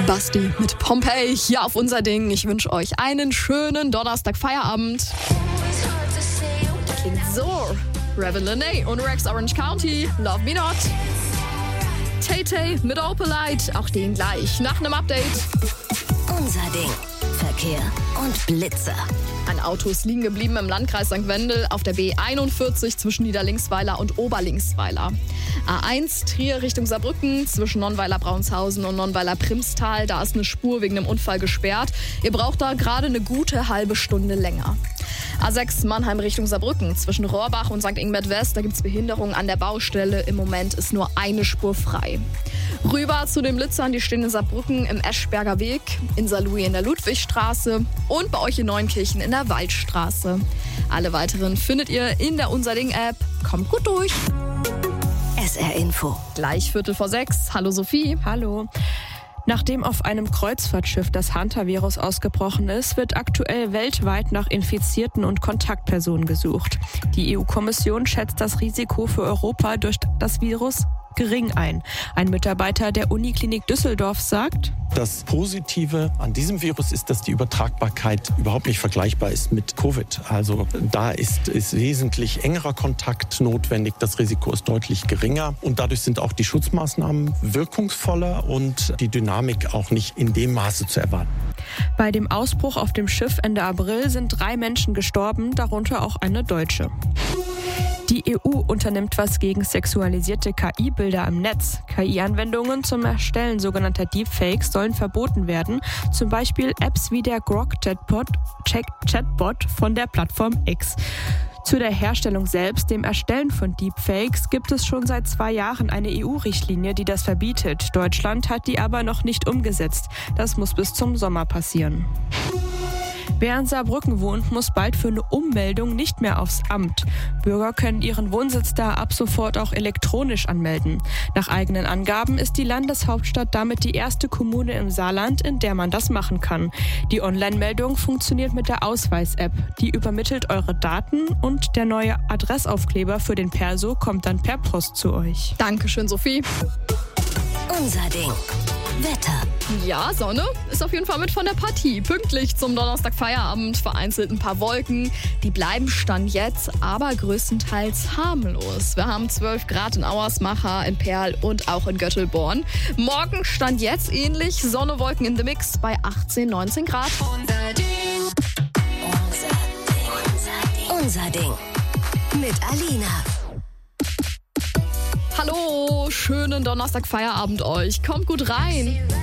Basti mit Pompeii hier auf unser Ding. Ich wünsche euch einen schönen Donnerstag-Feierabend. Klingt so. Reverend Lene und Rex Orange County, Love Me Not. Tay-Tay mit Opalite, auch den gleich nach einem Update. Unser Ding. Verkehr und Blitzer. Ein Auto ist liegen geblieben im Landkreis St. Wendel auf der B41 zwischen Niederlinksweiler und Oberlinksweiler. A1 Trier Richtung Saarbrücken zwischen Nonnweiler-Braunshausen und Nonnweiler-Primstal. Da ist eine Spur wegen einem Unfall gesperrt. Ihr braucht da gerade eine gute halbe Stunde länger. A6 Mannheim Richtung Saarbrücken zwischen Rohrbach und St. Ingbert West. Da gibt es Behinderungen an der Baustelle. Im Moment ist nur eine Spur frei. Rüber zu den Blitzern, die stehen in Saarbrücken im Eschberger Weg, in Saarlouis in der Ludwigstraße und bei euch in Neunkirchen in der Waldstraße. Alle weiteren findet ihr in der Unser Ding-App. Kommt gut durch. SR Info. Gleich 5:45. Hallo Sophie. Hallo. Nachdem auf einem Kreuzfahrtschiff das Hantavirus ausgebrochen ist, wird aktuell weltweit nach Infizierten und Kontaktpersonen gesucht. Die EU-Kommission schätzt das Risiko für Europa durch das Virus gering ein. Ein Mitarbeiter der Uniklinik Düsseldorf sagt: Das Positive an diesem Virus ist, dass die Übertragbarkeit überhaupt nicht vergleichbar ist mit Covid. Also da ist wesentlich engerer Kontakt notwendig, das Risiko ist deutlich geringer und dadurch sind auch die Schutzmaßnahmen wirkungsvoller und die Dynamik auch nicht in dem Maße zu erwarten. Bei dem Ausbruch auf dem Schiff Ende April sind 3 Menschen gestorben, darunter auch eine Deutsche. Die EU unternimmt was gegen sexualisierte KI-Bilder im Netz. KI-Anwendungen zum Erstellen sogenannter Deepfakes sollen verboten werden. Zum Beispiel Apps wie der Grok-Chatbot von der Plattform X. Zu der Herstellung selbst, dem Erstellen von Deepfakes, gibt es schon seit 2 Jahren eine EU-Richtlinie, die das verbietet. Deutschland hat die aber noch nicht umgesetzt. Das muss bis zum Sommer passieren. Wer in Saarbrücken wohnt, muss bald für eine Ummeldung nicht mehr aufs Amt. Bürger können ihren Wohnsitz da ab sofort auch elektronisch anmelden. Nach eigenen Angaben ist die Landeshauptstadt damit die erste Kommune im Saarland, in der man das machen kann. Die Online-Meldung funktioniert mit der Ausweis-App. Die übermittelt eure Daten und der neue Adressaufkleber für den Perso kommt dann per Post zu euch. Dankeschön, Sophie. Unser Ding. Wetter. Ja, Sonne ist auf jeden Fall mit von der Partie. Pünktlich zum Donnerstag-Feierabend, vereinzelt ein paar Wolken. Die bleiben Stand jetzt, aber größtenteils harmlos. Wir haben 12 Grad in Auersmacher, in Perl und auch in Göttelborn. Morgen Stand jetzt ähnlich, Sonne, Wolken in the Mix bei 18, 19 Grad. Unser Ding. Unser Ding. Mit Alina. Hallo, schönen Donnerstag-Feierabend euch. Kommt gut rein.